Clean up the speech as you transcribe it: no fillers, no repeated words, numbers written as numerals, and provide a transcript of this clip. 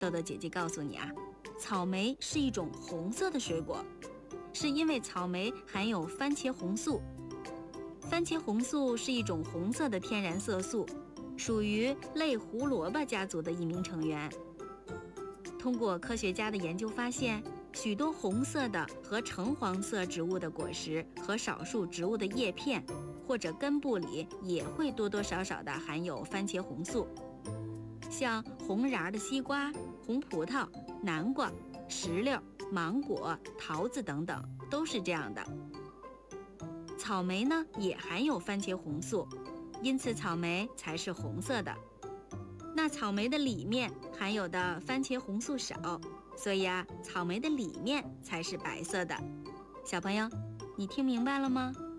豆豆姐姐告诉你啊，草莓是一种红色的水果，是因为草莓含有番茄红素。番茄红素是一种红色的天然色素，属于类胡萝卜家族的一名成员。通过科学家的研究发现，许多红色的和橙黄色植物的果实和少数植物的叶片或者根部里也会多多少少的含有番茄红素。像红瓤的西瓜、红葡萄、南瓜、石榴、芒果、桃子等等都是这样的。草莓呢也含有番茄红素，因此草莓才是红色的。那草莓的里面含有的番茄红素少，所以草莓的里面才是白色的。小朋友，你听明白了吗？